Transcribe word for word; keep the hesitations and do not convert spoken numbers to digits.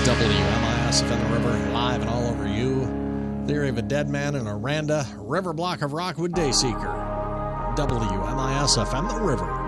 W M I S F M The River, live and all over you. Theory of a Dead Man in Aranda, River Block of Rockwood Dayseeker. W M I S F M The River.